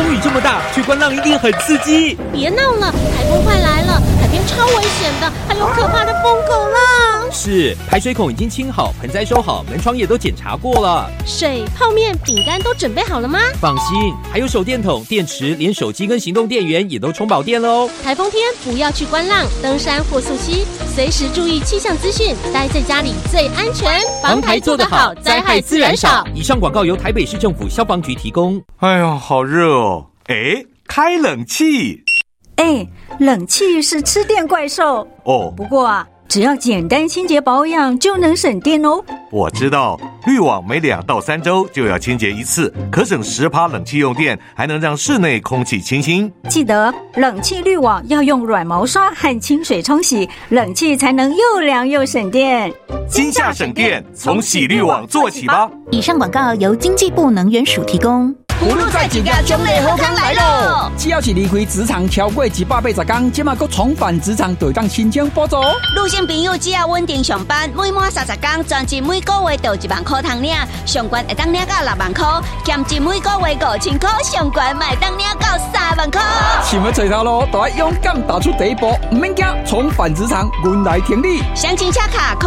风雨这么大，去观浪一定很刺激。 别闹了，台风快来了，海边超危险的，还有可怕的疯狗浪。 是，排水孔已经清好，盆栽收好，门窗也都检查过了。 水、泡面、饼干都准备好了吗？ 放心，还有手电筒、电池，连手机跟行动电源也都充饱电了哦。 台风天不要去观浪、登山或溯溪，随时注意气象资讯，待在家里最安全。 防台做得好，灾害自然少。以上广告由台北市政府消防局提供。 哎呀，好热哦！哎，开冷气。 冷气是吃电怪兽哦。 不过啊，只要简单清洁保养就能省电哦。 我知道，滤网每2到3周就要清洁一次，可省10%冷气用电，还能让室内空气清新。 记得冷气滤网要用软毛刷和清水冲洗，冷气才能又凉又省电。 今夏省电，从洗滤网做起吧。 以上广告由经济部能源署提供。 葫芦在一家奖励好康来咯！只要是离开职场超过180天，即马搁重返职场就当申请补助。 女性朋友只要稳定上班，每满30天，全职每个月就1万块通领，上悬会当领到6万块，兼职每个月5000块，上悬卖当领到3万块。 想要找头路，就要勇敢踏出第一步，唔免惊，重返职场，阮来挺你。 详情洽卡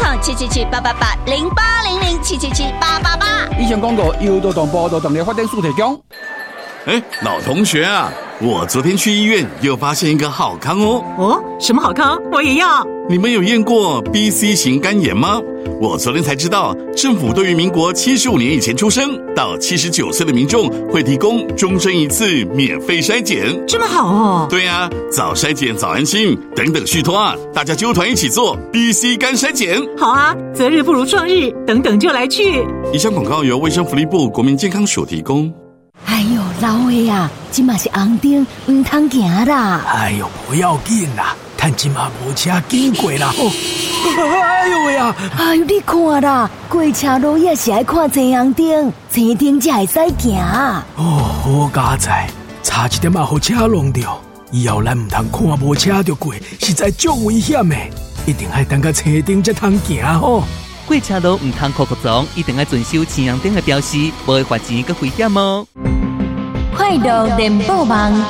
08007778880800777888。 以上广告由劳动部劳动力发展署提供。 老同学啊，我昨天去医院又发现一个好康哦。 哦，什么好康？我也要。 你们有验过 BC 型肝炎吗？我昨天才知道，政府对于民国75年以前出生到79岁的民众会提供终身1次免费筛检。 这么好哦。 对啊，早筛检早安心，等等续托啊，大家揪团一起做 BC 肝筛检。 好啊，择日不如撞日，等等就来去。 以上广告由卫生福利部国民健康署提供。 哎呦，老的啊，这嘛是红灯，唔通行啦。 哎呦，不要紧啦，但这嘛无车经过啦。哎呦喂啊！ 哎呦，你看啦，过车路也是爱看前红灯，前灯才会使行。 哦，好佳哉，差一点好车弄掉，以后咱唔通看无车就过，实在足危险的，一定要等到车灯才通行吼。 过车路唔通酷撞，一定要遵守前红灯的标示，无会罚钱佮危险哦。 快乐联播网，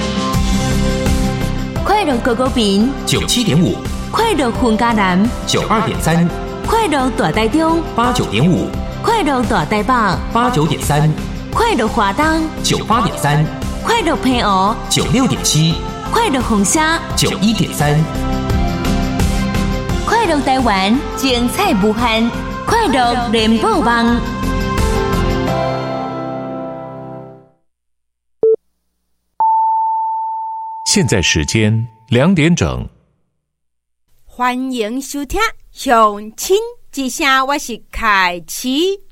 快乐狗狗饼 97.5， 快乐混家男 92.3， 快乐大台中 89.5， 快乐大台北 89.3， 快乐华东 98.3， 快乐平湖 96.7， 快乐红沙 91.3， 快乐台湾精彩无限，快乐联播网。 现在时间2点整。 欢迎收听《乡亲之声》，我是凯琪。